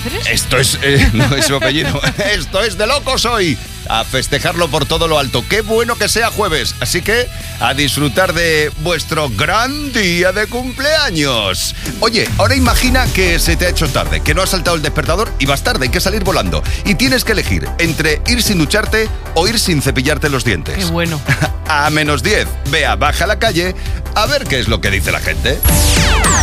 Cáceres? Esto es... no es su apellido. Esto es de locos hoy. A festejarlo por todo lo alto. Qué bueno que sea jueves. Así que a disfrutar de vuestro gran día de cumpleaños. Oye, ahora imagina que se te ha hecho tarde, que no has saltado el despertador y vas tarde, hay que salir volando. Y tienes que elegir entre ir sin ducharte o ir sin cepillarte los dientes. Qué bueno. A -10. Vea, baja a la calle a ver qué es lo que dice la gente.